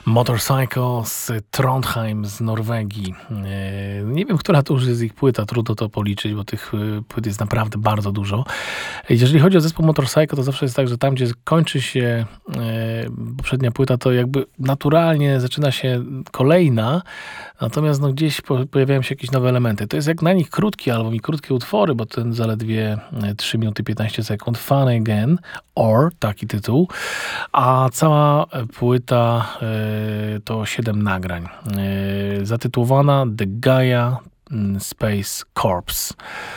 Motorcycle z Trondheim z Norwegii. Nie wiem, która to już jest ich płyta, trudno to policzyć, bo tych płyt jest naprawdę bardzo dużo. Jeżeli chodzi o zespół Motorcycle, to zawsze jest tak, że tam, gdzie kończy się poprzednia płyta, to jakby naturalnie zaczyna się kolejna, natomiast gdzieś pojawiają się jakieś nowe elementy. To jest jak na nich krótki album i krótkie utwory, bo ten zaledwie 3 minuty 15 sekund. Fun Again, or taki tytuł, a cała płyta to 7 nagrań. Zatytułowana The Gaia Space Corps.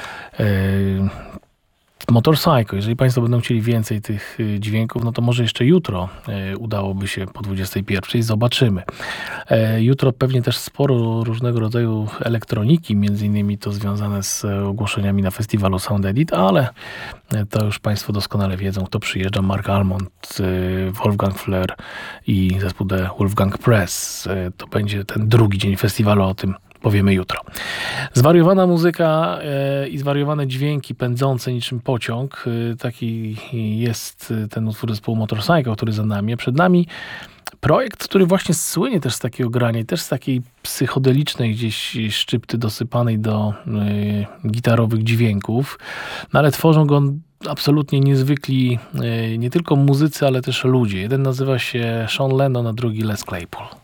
Motorcycle. Jeżeli Państwo będą chcieli więcej tych dźwięków, no to może jeszcze jutro udałoby się po 21:00. Zobaczymy. Jutro pewnie też sporo różnego rodzaju elektroniki, między innymi to związane z ogłoszeniami na festiwalu Sound Edit, ale to już Państwo doskonale wiedzą, kto przyjeżdża. Mark Almond, Wolfgang Flür i zespół The Wolfgang Press. To będzie ten drugi dzień festiwalu, o tym powiemy jutro. Zwariowana muzyka i zwariowane dźwięki pędzące niczym pociąg. Taki jest ten utwór zespołu Motorcycle, który za nami. Przed nami projekt, który właśnie słynie też z takiego grania, też z takiej psychodelicznej gdzieś szczypty dosypanej do gitarowych dźwięków. No ale tworzą go absolutnie niezwykli nie tylko muzycy, ale też ludzie. Jeden nazywa się Sean Lennon, a drugi Les Claypool.